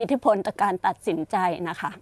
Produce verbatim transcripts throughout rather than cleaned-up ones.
อิทธิพลต่อการตัดสินใจนะคะ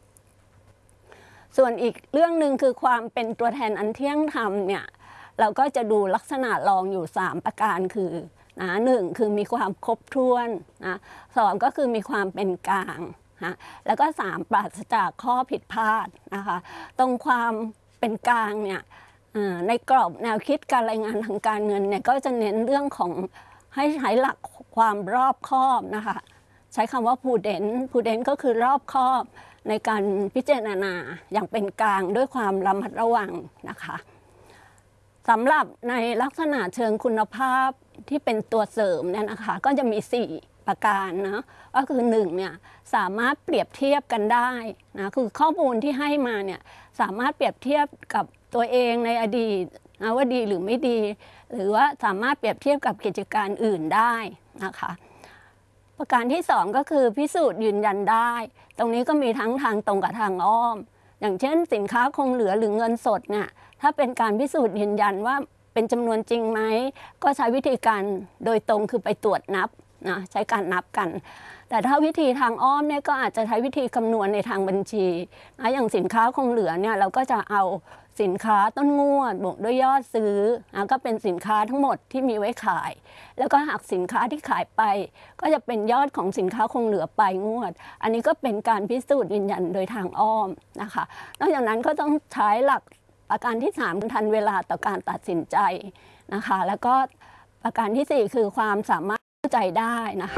ส่วนอีกเรื่องหนึ่งคือความเป็นตัวแทนอันเที่ยงธรรมเนี่ยเราก็จะดูลักษณะรองอยู่สามประการคือนะหนึ่งคือมีความครบถ้วนนะสองก็คือมีความเป็นกลางนะแล้วก็สามปราศจากข้อผิดพลาดนะคะตรงความเป็นกลางเนี่ยในกรอบแนวคิดการรายงานทางการเงินเนี่ยก็จะเน้นเรื่องของให้ใช้หลักความรอบคอบนะคะใช้คำว่า prudent prudent ก็คือรอบคอบในการพิจารณาอย่างเป็นกลางด้วยความระมัดระวังนะคะสำหรับในลักษณะเชิงคุณภาพที่เป็นตัวเสริมเนี่ยนะคะก็จะมีสี่ประการนะก็คือหนึ่งเนี่ยสามารถเปรียบเทียบกันได้นะคือข้อมูลที่ให้มาเนี่ยสามารถเปรียบเทียบกับตัวเองในอดีตนะว่าดีหรือไม่ดีหรือว่าสามารถเปรียบเทียบกับกิจการอื่นได้นะคะประการที่สองก็คือพิสูจน์ยืนยันได้ตรงนี้ก็มีทั้งทางตรงกับทางอ้อมอย่างเช่นสินค้าคงเหลือหรือเงินสดเนี่ยถ้าเป็นการพิสูจน์ยืนยันว่าเป็นจำนวนจริงไหมก็ใช้วิธีการโดยตรงคือไปตรวจนับนะใช้การนับกันแต่ถ้าวิธีทางอ้อมเนี่ยก็อาจจะใช้วิธีคำนวณในทางบัญชีนะอย่างสินค้าคงเหลือเนี่ยเราก็จะเอาสินค้าต้นงวดบวกด้วยยอดซื้อนะก็เป็นสินค้าทั้งหมดที่มีไว้ขายแล้วก็หักสินค้าที่ขายไปก็จะเป็นยอดของสินค้าคงเหลือปลายงวดอันนี้ก็เป็นการพิสูจน์ยืนยันโดยทางอ้อมนะคะนอกจากนั้นก็ต้องใช้หลักประการที่สามทันเวลาต่อการตัดสินใจนะคะแล้วก็ประการที่สี่คือความสามารถเข้าใจได้นะคะ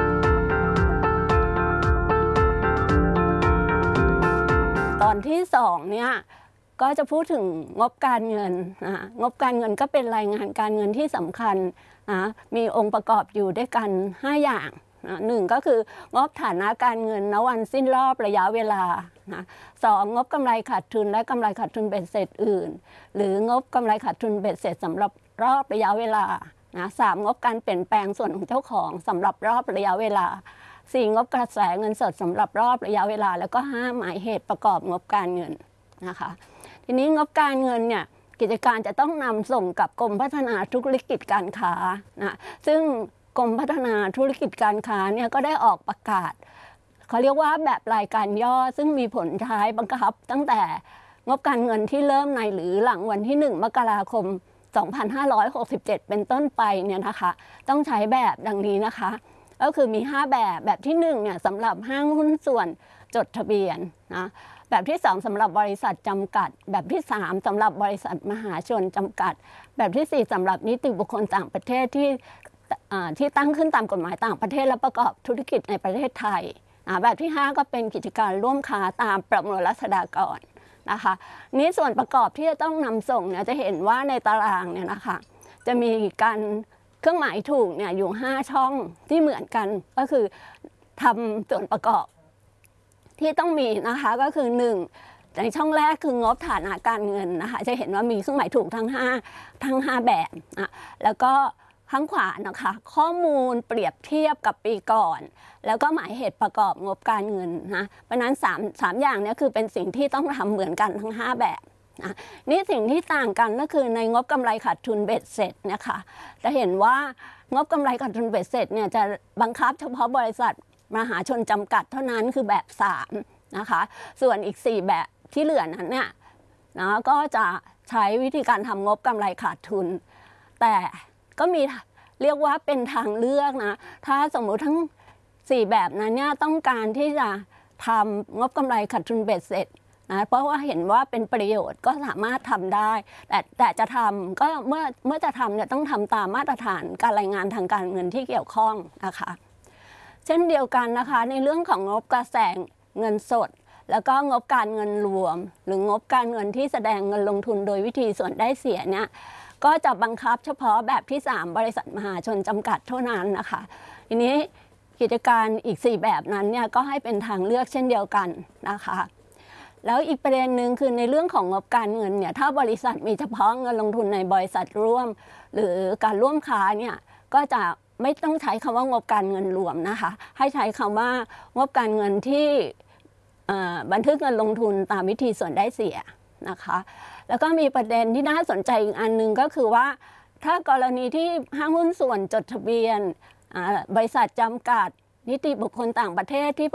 ตอนที่สองเนี่ยก็จะพูดถึงงบการเงินนะงบการเงินก็เป็นรายงานการเงินที่สำคัญนะมีองค์ประกอบอยู่ด้วยกันห้าอย่างนะหนึ่งก็คืองบฐานะการเงินณวันสิ้นรอบระยะเวลานะสองงบกำไรขาดทุนและกำไรขาดทุนเบ็ดเสร็จอื่นหรืองบกำไรขาดทุนเบ็ดเสร็จสำหรับรอบระยะเวลานะสามงบการเปลี่ยนแปลงส่วนของเจ้าของสำหรับรอบระยะเวลาสี่งบกระแสเงินสดสำหรับรอบระยะเวลาแล้วก็ห้าหมายเหตุประกอบงบการเงินนะคะทีนี้งบการเงินเนี่ยกิจการจะต้องนำส่งกับกรมพัฒนาธุรกิจการค้านะซึ่งกรมพัฒนาธุรกิจการค้าเนี่ยก็ได้ออกประกาศเขาเรียกว่าแบบรายการย่อซึ่งมีผลใช้บังคับตั้งแต่งบการเงินที่เริ่มในหรือหลังวันที่หนึ่งมกราคมสองพันห้าร้อยหกสิบเจ็ดเป็นต้นไปเนี่ยนะคะต้องใช้แบบดังนี้นะคะก็คือมีห้าแบบแบบที่หนึ่งเนี่ยสำหรับห้างหุ้นส่วนจดทะเบียนนะแบบที่สองสำหรับบริษัทจำกัดแบบที่สามสำหรับบริษัทมหาชนจำกัดแบบที่สี่สำหรับนิติบุคคลต่างประเทศที่ที่ตั้งขึ้นตามกฎหมายต่างประเทศและประกอบธุรกิจในประเทศไทยแบบที่ห้าก็เป็นกิจการร่วมค้าตามประมวลรัษฎากรนะคะนี้ส่วนประกอบที่จะต้องนำส่งเนี่ยจะเห็นว่าในตารางเนี่ยนะคะจะมีการเครื่องหมายถูกเนี่ยอยู่ห้าช่องที่เหมือนกันก็คือทำส่วนประกอบที่ต้องมีนะคะก็คือหนึ่งในช่องแรกคืองบฐานะการเงินนะคะจะเห็นว่ามีเครื่องหมายถูกทั้งห้าทั้งห้าแบบนะแล้วก็ข้างขวานะคะข้อมูลเปรียบเทียบกับปีก่อนแล้วก็หมายเหตุประกอบงบการเงินนะเพราะนั้นสามสามอย่างนี้คือเป็นสิ่งที่ต้องทำเหมือนกันทั้งห้าแบบนะนี่สิ่งที่ต่างกันก็คือในงบกำไรขาดทุนเบ็ดเสร็จนะคะจะเห็นว่างบกำไรขาดทุนเบ็ดเสร็จเนี่ยจะบังคับเฉพาะบริษัทมหาชนจำกัดเท่านั้นคือแบบสามนะคะส่วนอีกสี่แบบที่เหลือนั้นเนี่ยนะก็จะใช้วิธีการทำงบกำไรขาดทุนแต่ก็มีเรียกว่าเป็นทางเลือกนะถ้าสมมุติทั้งสี่แบบนั้นเนี่ยต้องการที่จะทำงบกำไรขาดทุนเบ็ดเสร็จนะเพราะว่าเห็นว่าเป็นประโยชน์ก็สามารถทำได้แต่แต่จะทำก็เมื่อเมื่อจะทำเนี่ยต้องทำตามมาตรฐานการรายงานทางการเงินที่เกี่ยวข้องนะคะเช่นเดียวกันนะคะในเรื่องของงบกระแสเงินสดแล้วก็งบการเงินรวมหรืองบการเงินที่แสดงเงินลงทุนโดยวิธีส่วนได้เสียเนี่ยก็จะบังคับเฉพาะแบบที่สามบริษัทมหาชนจำกัดเท่านั้นนะคะทีนี้กิจการอีกสี่แบบนั้นเนี่ยก็ให้เป็นทางเลือกเช่นเดียวกันนะคะแล้วอีกประเด็นหนึ่งคือในเรื่องของงบการเงินเนี่ยถ้าบริษัทมีเฉพาะเงินลงทุนในบริษัทร่วมหรือการร่วมค้าเนี่ยก็จะไม่ต้องใช้คำว่างบการเงินรวมนะคะให้ใช้คำว่างบการเงินที่บันทึกเงินลงทุนตามวิธีส่วนได้เสียนะคะแล้วก็มีประเด็นที่น่าสนใจอีกอันหนึ่งก็คือว่าถ้ากรณีที่ห้างหุ้นส่วนจดทะเบียนบริษัทจำกัดนิติบุคคลต่างประเทศที่